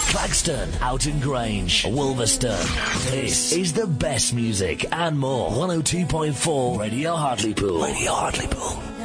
Claxton, Houghton Grange, Wolverston. This is the best music and more. 102.4 Radio Hartlepool. Radio Hartlepool.